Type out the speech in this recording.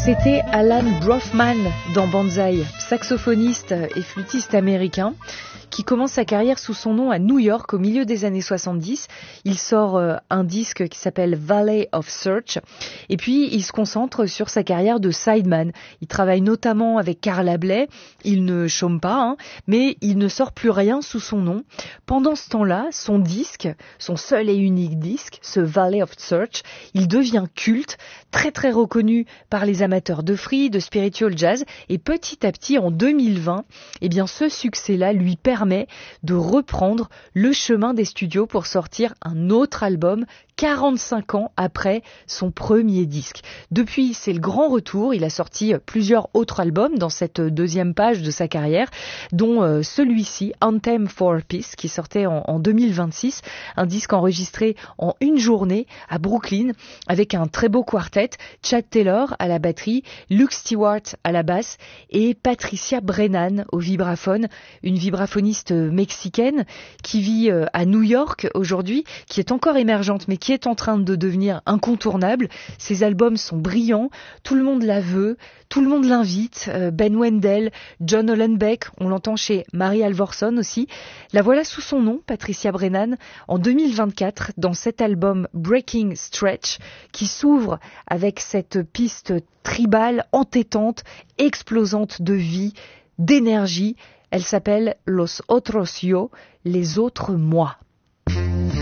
C'était Alan Brofman dans Banzai, saxophoniste et flûtiste américain qui commence sa carrière sous son nom à New York au milieu des années 70. Il sort un disque qui s'appelle Valley of Search et puis il se concentre sur sa carrière de sideman. Il travaille notamment avec Carla Bley, il ne chôme pas, mais il ne sort plus rien sous son nom. Pendant ce temps-là, son disque, son seul et unique disque, ce Valley of Search, il devient culte, très très reconnu par les amateurs de free, de spiritual jazz et petit à petit en 2020, eh bien ce succès-là lui permet de reprendre le chemin des studios pour sortir un autre album 45 ans après son premier disque. Depuis, c'est le grand retour. Il a sorti plusieurs autres albums dans cette deuxième page de sa carrière, dont celui-ci, Anthem for Peace, qui sortait en 2026, un disque enregistré en une journée à Brooklyn, avec un très beau quartet, Chad Taylor à la batterie, Luke Stewart à la basse et Patricia Brennan au vibraphone, une vibraphoniste mexicaine qui vit à New York aujourd'hui, qui est encore émergente, mais qui est en train de devenir incontournable. Ses albums sont brillants, tout le monde la veut, tout le monde l'invite. Ben Wendell, John Hollenbeck, on l'entend chez Mary Alvorson aussi. La voilà sous son nom, Patricia Brennan, en 2024, dans cet album Breaking Stretch, qui s'ouvre avec cette piste tribale, entêtante, explosante de vie, d'énergie. Elle s'appelle Los Otros Yo, les autres moi.